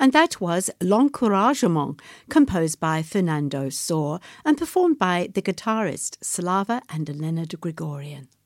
And that was L'Encouragement, composed by Fernando Sor and performed by the guitarist Slava and Leonard Grigorian.